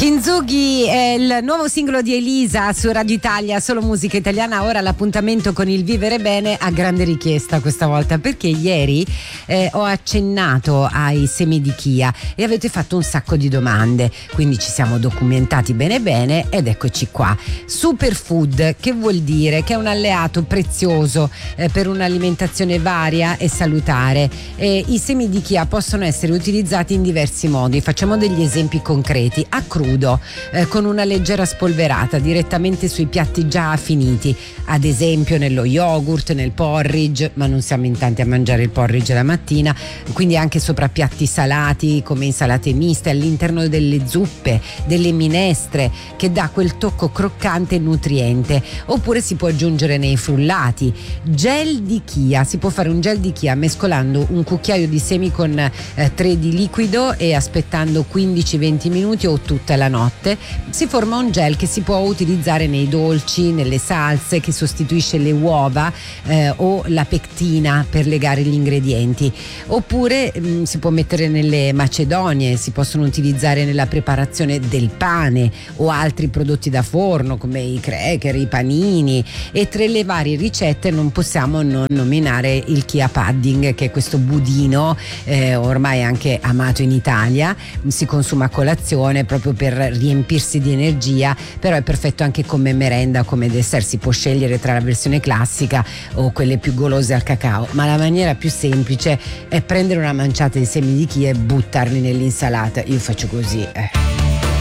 Kintsugi è il nuovo singolo di Elisa su Radio Italia, solo musica italiana. Ora l'appuntamento con il Vivere Bene a grande richiesta questa volta, perché ieri ho accennato ai semi di chia e avete fatto un sacco di domande, quindi ci siamo documentati bene bene ed eccoci qua. Superfood, che vuol dire? Che è un alleato prezioso per un'alimentazione varia e salutare. I semi di chia possono essere utilizzati in diversi modi. Facciamo degli esempi concreti. A crudo, con una leggera spolverata direttamente sui piatti già finiti, ad esempio nello yogurt, nel porridge, ma non siamo in tanti a mangiare il porridge la mattina, quindi anche sopra piatti salati come insalate miste, all'interno delle zuppe, delle minestre, che dà quel tocco croccante e nutriente. Oppure si può aggiungere nei frullati. Gel di chia, si può fare un gel di chia mescolando un cucchiaio di semi con 3 di liquido e aspettando 15-20 minuti o tutta la notte. Si forma un gel che si può utilizzare nei dolci, nelle salse, che sostituisce le uova o la pectina per legare gli ingredienti. Oppure si può mettere nelle macedonie, si possono utilizzare nella preparazione del pane o altri prodotti da forno come i cracker, i panini. E tra le varie ricette non possiamo non nominare il chia pudding, che è questo budino ormai anche amato in Italia, si consuma a colazione proprio per riempirsi di energia, però è perfetto anche come merenda, come dessert. Si può scegliere tra la versione classica o quelle più golose al cacao, ma la maniera più semplice è prendere una manciata di semi di chia e buttarli nell'insalata. Io faccio così.